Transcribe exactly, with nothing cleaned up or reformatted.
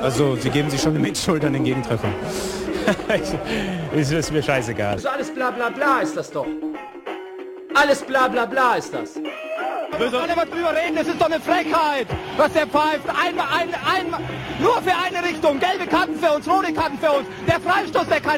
Also sie geben sich schon eine Mitschuld an den Gegentreffer. Ist es mir scheißegal. Das ist alles bla bla bla ist das doch. Alles bla bla bla ist das. Wir müssen alle mal drüber reden, das ist doch eine Frechheit, was der pfeift. Einmal, ein, einmal, nur für eine Richtung, gelbe Karten für uns, rote Karten für uns. Der Freistoß, der kein